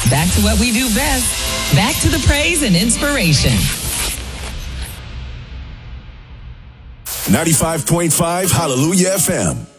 Back to what we do best. Back to the praise and inspiration. 95.5 Hallelujah FM.